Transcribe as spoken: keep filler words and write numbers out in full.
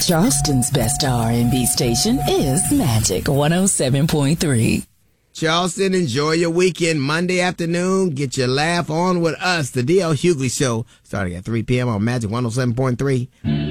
Charleston's best R and B station is Magic one oh seven point three. Charleston, enjoy your weekend. Monday afternoon, get your laugh on with us. The D L Hughley Show, starting at three p.m. on Magic one oh seven point three.